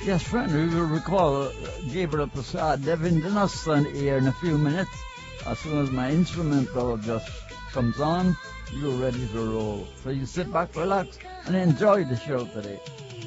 Yes, friend, we will recall Gabriel Prasad. Devin Dinastan here in a few minutes. As soon as my instrumental just comes on, you're ready to roll. So you sit back, relax, and enjoy the show today.